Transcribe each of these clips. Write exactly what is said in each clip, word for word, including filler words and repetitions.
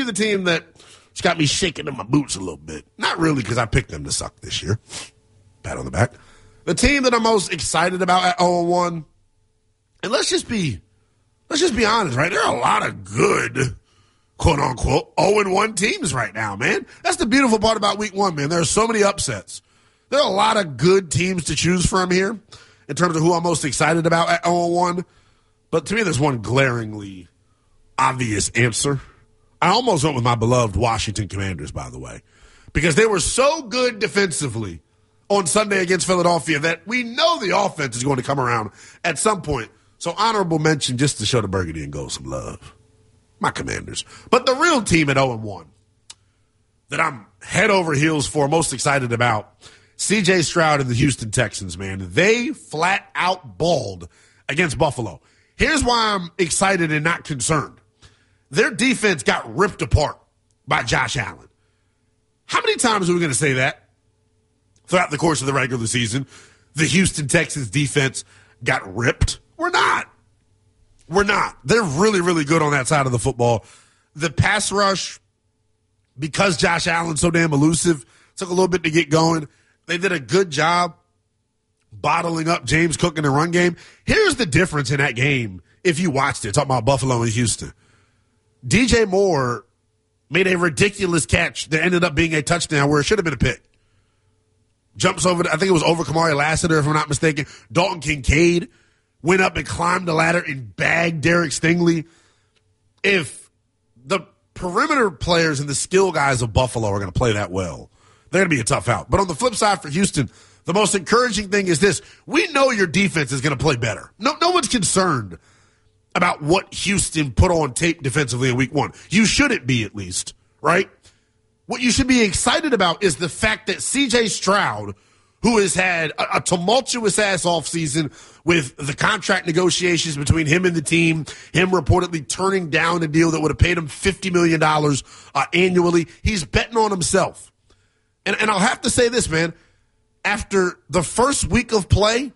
you the team that it's got me shaking in my boots a little bit. Not really, because I picked them to suck this year. Pat on the back. The team that I'm most excited about at oh and one, and let's just be let's just be honest, right? There are a lot of good, quote unquote, oh and one teams right now, man. That's the beautiful part about week one, man. There are so many upsets. There are a lot of good teams to choose from here in terms of who I'm most excited about at oh and one. But to me, there's one glaringly obvious answer. I almost went with my beloved Washington Commanders, by the way, because they were so good defensively on Sunday against Philadelphia that we know the offense is going to come around at some point. So honorable mention just to show the burgundy and gold some love. My Commanders. But the real team at oh and one that I'm head over heels for, most excited about, C J Stroud and the Houston Texans, man. They flat out balled against Buffalo. Here's why I'm excited and not concerned. Their defense got ripped apart by Josh Allen. How many times are we going to say that throughout the course of the regular season? The Houston Texans defense got ripped. We're not. We're not. They're really, really good on that side of the football. The pass rush, because Josh Allen's so damn elusive, took a little bit to get going. They did a good job bottling up James Cook in the run game. Here's the difference in that game if you watched it. Talking about Buffalo and Houston. D J Moore made a ridiculous catch that ended up being a touchdown where it should have been a pick. Jumps over, I think it was over Kamari Lassiter, if I'm not mistaken. Dalton Kincaid went up and climbed the ladder and bagged Derek Stingley. If the perimeter players and the skill guys of Buffalo are going to play that well, they're going to be a tough out. But on the flip side for Houston, the most encouraging thing is this. We know your defense is going to play better. No, no one's concerned about what Houston put on tape defensively in week one. You shouldn't be, at least, right? What you should be excited about is the fact that C J Stroud, who has had a, a tumultuous-ass offseason with the contract negotiations between him and the team, him reportedly turning down a deal that would have paid him fifty million dollars uh, annually, he's betting on himself. And, and I'll have to say this, man. After the first week of play,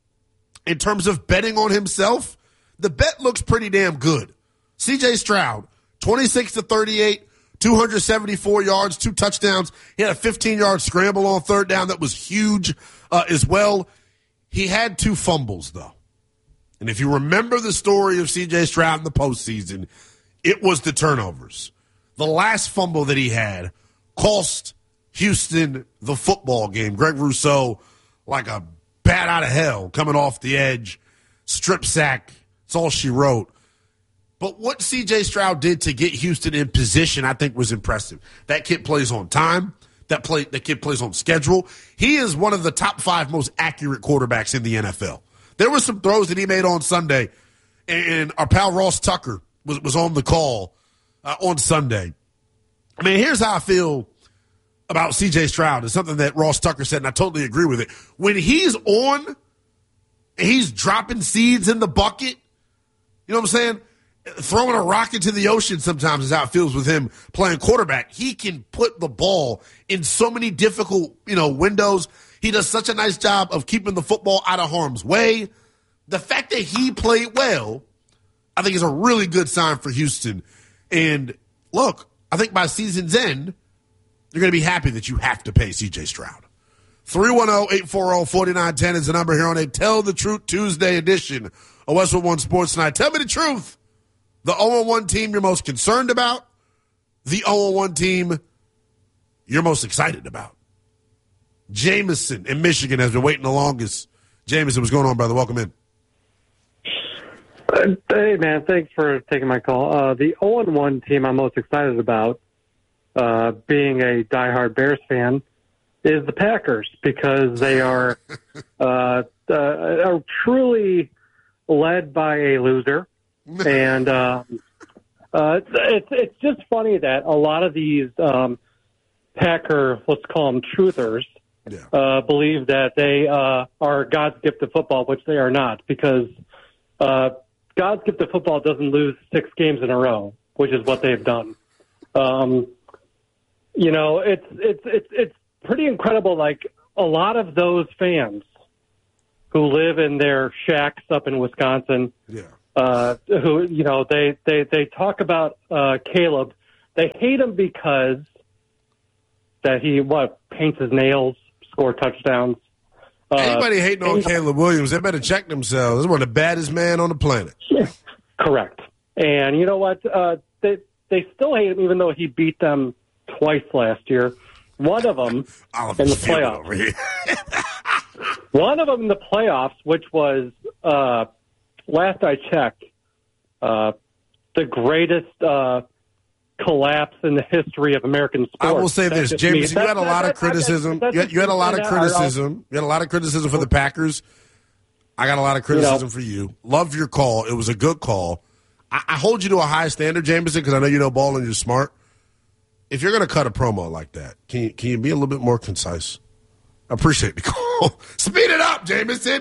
in terms of betting on himself, the bet looks pretty damn good. C J Stroud, twenty-six to thirty-eight, two hundred seventy-four yards, two touchdowns. He had a fifteen-yard scramble on third down that was huge uh, as well. He had two fumbles, though. And if you remember the story of C J Stroud in the postseason, it was the turnovers. The last fumble that he had cost Houston the football game. Greg Rousseau, like a bat out of hell, coming off the edge, strip sack. That's all she wrote. But what C J Stroud did to get Houston in position, I think, was impressive. That kid plays on time. That play, that kid plays on schedule. He is one of the top five most accurate quarterbacks in the N F L. There were some throws that he made on Sunday, and our pal Ross Tucker was, was on the call uh, on Sunday. I mean, here's how I feel about C J Stroud. It's something that Ross Tucker said, and I totally agree with it. When he's on, he's dropping seeds in the bucket. You know what I'm saying? Throwing a rock into the ocean sometimes is how it feels with him playing quarterback. He can put the ball in so many difficult, you know, windows. He does such a nice job of keeping the football out of harm's way. The fact that he played well, I think, is a really good sign for Houston. And look, I think by season's end, you're going to be happy that you have to pay C J Stroud. three one zero, eight four zero, four nine one zero is the number here on a Tell the Truth Tuesday edition of Westwood One Sports Night. Tell me the truth. The oh and one team you're most concerned about, the oh and one team you're most excited about. Jameson in Michigan has been waiting the longest. Jameson, what's going on, brother? Welcome in. Uh, hey, man, thanks for taking my call. Uh, the oh and one team I'm most excited about, uh, being a diehard Bears fan, is the Packers, because they are, uh, uh, are truly led by a loser. And uh, uh, it's it's just funny that a lot of these um, Packer, let's call them truthers, yeah. uh, believe that they uh, are God's gift to football, which they are not, because uh, God's gift to football doesn't lose six games in a row, which is what they've done. Um, you know, it's it's it's it's pretty incredible. Like, a lot of those fans who live in their shacks up in Wisconsin. Yeah. Uh, who, you know, they, they, they talk about uh, Caleb they hate him because that he what paints his nails, score touchdowns. Uh, Anybody hating on Caleb Williams, they better check themselves. He's one of the baddest men on the planet. Correct. And you know what? Uh, they they still hate him, even though he beat them twice last year. One of them in the playoffs. One of them in the playoffs, which was uh, last I checked, uh, the greatest uh, collapse in the history of American sports. I will say That's this, just me. Jameson, you had a That- lot that- of criticism. that- You had, you had a lot of that- criticism. You had a lot of criticism for the Packers. I got a lot of criticism You know. for you. Love your call. It was a good call. I, I hold you to a high standard, Jameson, because I know you know ball and you're smart. If you're going to cut a promo like that, can you, can you be a little bit more concise? I appreciate the call. Speed it up, Jameson.